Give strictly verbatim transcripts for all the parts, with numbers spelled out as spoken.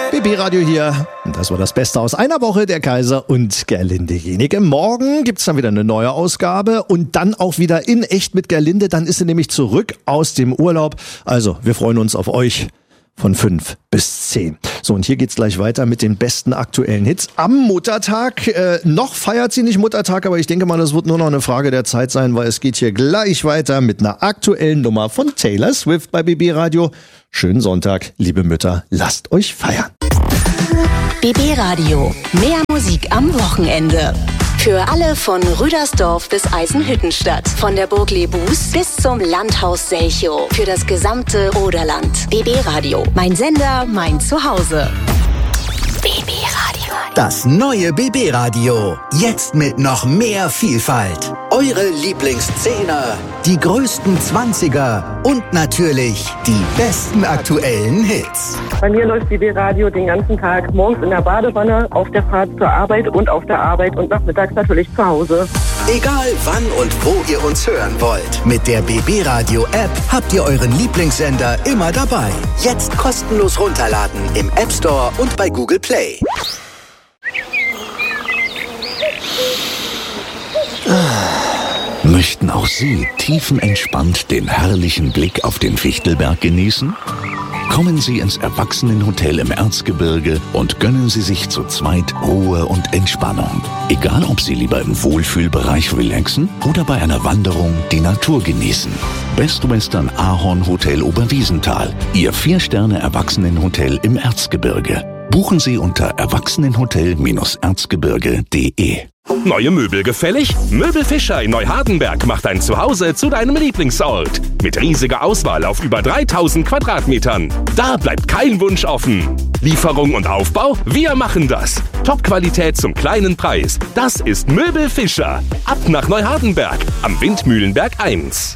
B B-Radio hier. Und das war das Beste aus einer Woche, der Kaiser und Gerlinde Jenike. Morgen gibt's dann wieder eine neue Ausgabe und dann auch wieder in echt mit Gerlinde. Dann ist sie nämlich zurück aus dem Urlaub. Also, wir freuen uns auf euch von fünf bis zehn. So, und hier geht's gleich weiter mit den besten aktuellen Hits am Muttertag. Äh, noch feiert sie nicht Muttertag, aber ich denke mal, das wird nur noch eine Frage der Zeit sein, weil es geht hier gleich weiter mit einer aktuellen Nummer von Taylor Swift bei B B-Radio. Schönen Sonntag, liebe Mütter, lasst euch feiern. B B-Radio, mehr Musik am Wochenende. Für alle von Rüdersdorf bis Eisenhüttenstadt. Von der Burg Lebus bis zum Landhaus Selchow. Für das gesamte Oderland. B B-Radio, mein Sender, mein Zuhause. B B-Radio. Das neue B B-Radio. Jetzt mit noch mehr Vielfalt. Eure Lieblingszehner, die größten Zwanziger und natürlich die besten aktuellen Hits. Bei mir läuft B B-Radio den ganzen Tag, morgens in der Badewanne, auf der Fahrt zur Arbeit und auf der Arbeit und nachmittags natürlich zu Hause. Egal wann und wo ihr uns hören wollt, mit der B B-Radio-App habt ihr euren Lieblingssender immer dabei. Jetzt kostenlos runterladen im App Store und bei Google Play. Möchten auch Sie tiefenentspannt den herrlichen Blick auf den Fichtelberg genießen? Kommen Sie ins Erwachsenenhotel im Erzgebirge und gönnen Sie sich zu zweit Ruhe und Entspannung. Egal, ob Sie lieber im Wohlfühlbereich relaxen oder bei einer Wanderung die Natur genießen. Best Western Ahorn Hotel Oberwiesenthal, Ihr Vier-Sterne-Erwachsenenhotel im Erzgebirge. Buchen Sie unter erwachsenenhotel erzgebirge punkt de. Neue Möbel gefällig? Möbel Fischer in Neuhardenberg macht dein Zuhause zu deinem Lieblingsort. Mit riesiger Auswahl auf über dreitausend Quadratmetern. Da bleibt kein Wunsch offen. Lieferung und Aufbau? Wir machen das. Top-Qualität zum kleinen Preis. Das ist Möbel Fischer. Ab nach Neuhardenberg am Windmühlenberg eins.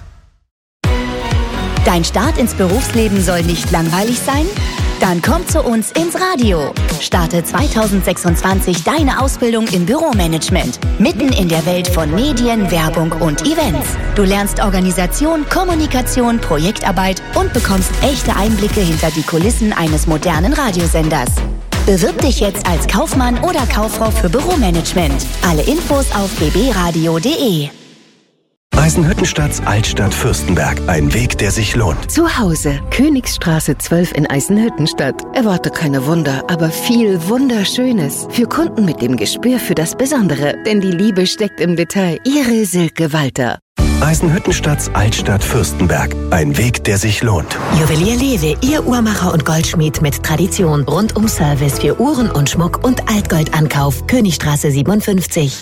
Dein Start ins Berufsleben soll nicht langweilig sein? Dann komm zu uns ins Radio. Starte zwanzig sechsundzwanzig deine Ausbildung im Büromanagement. Mitten in der Welt von Medien, Werbung und Events. Du lernst Organisation, Kommunikation, Projektarbeit und bekommst echte Einblicke hinter die Kulissen eines modernen Radiosenders. Bewirb dich jetzt als Kaufmann oder Kauffrau für Büromanagement. Alle Infos auf b b radio punkt de. Eisenhüttenstadts Altstadt Fürstenberg. Ein Weg, der sich lohnt. Zu Hause. Königsstraße zwölf in Eisenhüttenstadt. Erwarte keine Wunder, aber viel Wunderschönes. Für Kunden mit dem Gespür für das Besondere. Denn die Liebe steckt im Detail. Ihre Silke Walter. Eisenhüttenstadts Altstadt Fürstenberg. Ein Weg, der sich lohnt. Juwelier Lewe, Ihr Uhrmacher und Goldschmied mit Tradition. Rundum Service für Uhren und Schmuck und Altgoldankauf. Königstraße siebenundfünfzig.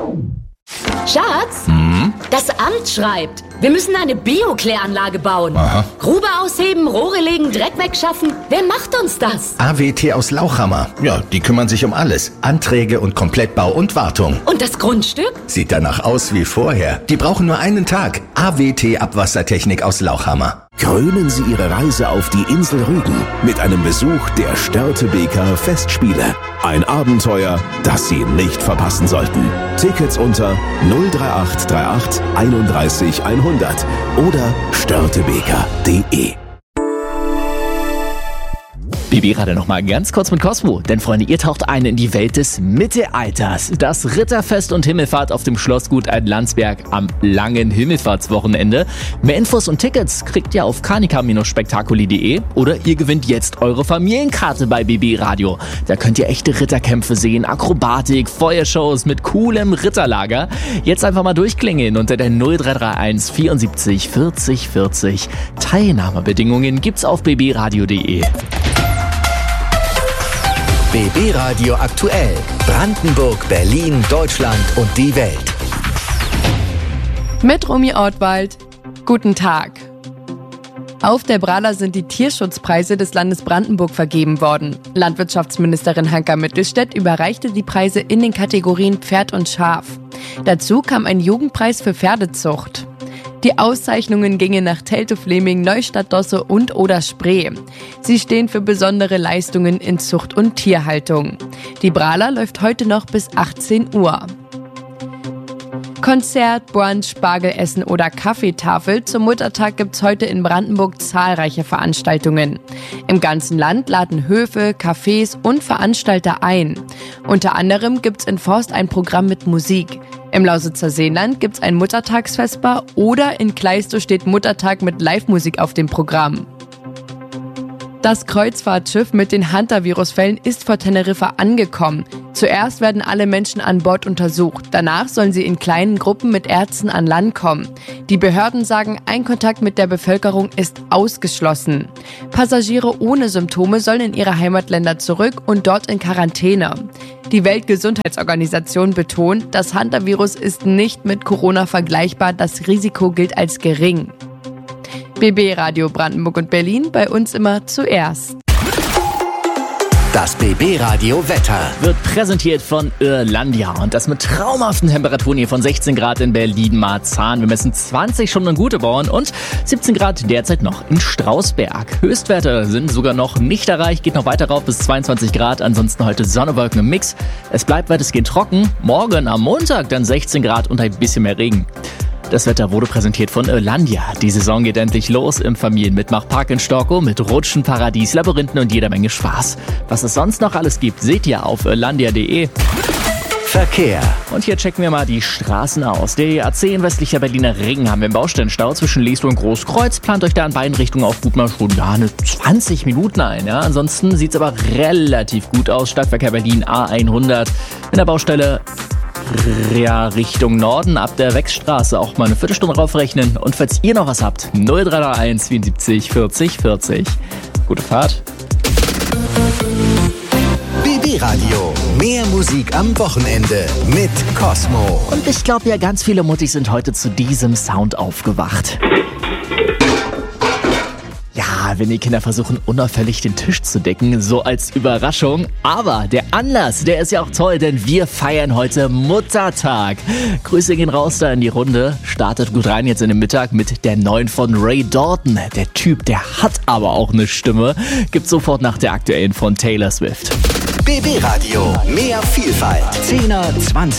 Schatz, Hm? das Amt schreibt, wir müssen eine Biokläranlage bauen. Aha. Grube ausheben, Rohre legen, Dreck wegschaffen. Wer macht uns das? A W T aus Lauchhammer. Ja, die kümmern sich um alles. Anträge und Komplettbau und Wartung. Und das Grundstück? Sieht danach aus wie vorher. Die brauchen nur einen Tag. A W T Abwassertechnik aus Lauchhammer. Krönen Sie Ihre Reise auf die Insel Rügen mit einem Besuch der Störtebeker Festspiele. Ein Abenteuer, das Sie nicht verpassen sollten. Tickets unter null drei acht drei acht einunddreißig hundert oder störtebeker punkt de. B B gerade noch mal ganz kurz mit Cosmo, denn Freunde, ihr taucht ein in die Welt des Mittelalters. Das Ritterfest und Himmelfahrt auf dem Schlossgut Altlandsberg am langen Himmelfahrtswochenende. Mehr Infos und Tickets kriegt ihr auf kanika spektakuli punkt de oder ihr gewinnt jetzt eure Familienkarte bei B B Radio. Da könnt ihr echte Ritterkämpfe sehen, Akrobatik, Feuershows mit coolem Ritterlager. Jetzt einfach mal durchklingeln unter der null drei drei eins vierundsiebzig vierzig vierzig. Teilnahmebedingungen gibt's auf b b radio punkt de. B B-Radio aktuell. Brandenburg, Berlin, Deutschland und die Welt. Mit Romy Ortwald. Guten Tag. Auf der Brala sind die Tierschutzpreise des Landes Brandenburg vergeben worden. Landwirtschaftsministerin Hanka Mittelstädt überreichte die Preise in den Kategorien Pferd und Schaf. Dazu kam ein Jugendpreis für Pferdezucht. Die Auszeichnungen gingen nach Teltow-Fleming, Neustadt-Dosse und Oder-Spree. Sie stehen für besondere Leistungen in Zucht und Tierhaltung. Die Brala läuft heute noch bis achtzehn Uhr. Konzert, Brunch, Spargelessen oder Kaffeetafel. Zum Muttertag gibt's heute in Brandenburg zahlreiche Veranstaltungen. Im ganzen Land laden Höfe, Cafés und Veranstalter ein. Unter anderem gibt's in Forst ein Programm mit Musik. Im Lausitzer Seenland gibt's ein Muttertagsvesper oder in Kleistow steht Muttertag mit Live-Musik auf dem Programm. Das Kreuzfahrtschiff mit den Hantavirus-Fällen ist vor Teneriffa angekommen. Zuerst werden alle Menschen an Bord untersucht. Danach sollen sie in kleinen Gruppen mit Ärzten an Land kommen. Die Behörden sagen, ein Kontakt mit der Bevölkerung ist ausgeschlossen. Passagiere ohne Symptome sollen in ihre Heimatländer zurück und dort in Quarantäne. Die Weltgesundheitsorganisation betont, das Hantavirus ist nicht mit Corona vergleichbar. Das Risiko gilt als gering. B B Radio Brandenburg und Berlin, bei uns immer zuerst. Das B B-Radio Wetter wird präsentiert von Irlandia und das mit traumhaften Temperaturen hier von sechzehn Grad in Berlin-Marzahn. Wir messen zwanzig schon in Güteborn und siebzehn Grad derzeit noch in Strausberg. Höchstwerte sind sogar noch nicht erreicht, geht noch weiter rauf bis zweiundzwanzig Grad. Ansonsten heute Sonne, Wolken im Mix. Es bleibt weitestgehend trocken. Morgen am Montag dann sechzehn Grad und ein bisschen mehr Regen. Das Wetter wurde präsentiert von Irlandia. Die Saison geht endlich los im Familienmitmachpark in Storkow mit Rutschen, Paradies, Labyrinthen und jeder Menge Spaß. Was es sonst noch alles gibt, seht ihr auf irlandia punkt de. Verkehr. Und hier checken wir mal die Straßen aus. Der A zehn westlicher Berliner Ring haben wir im Baustellenstau zwischen Liesloh und Großkreuz. Plant euch da in beiden Richtungen auf gut mal schon ja, eine zwanzig Minuten ein. Ja? Ansonsten sieht es aber relativ gut aus. Stadtverkehr Berlin A hundert in der Baustelle ja, Richtung Norden ab der Wechsstraße auch mal eine Viertelstunde raufrechnen. Und falls ihr noch was habt, null drei drei eins vierundsiebzig vierzig vierzig. Gute Fahrt. B B-Radio. Mehr Musik am Wochenende mit Cosmo. Und ich glaube ja, ganz viele Muttis sind heute zu diesem Sound aufgewacht. Ja, wenn die Kinder versuchen, unauffällig den Tisch zu decken, so als Überraschung. Aber der Anlass, der ist ja auch toll, denn wir feiern heute Muttertag. Grüße gehen raus da in die Runde. Startet gut rein jetzt in den Mittag mit der neuen von Ray Dalton. Der Typ, der hat aber auch eine Stimme. Gibt sofort nach der aktuellen von Taylor Swift. B B-Radio. Mehr Vielfalt. zehner, zwanziger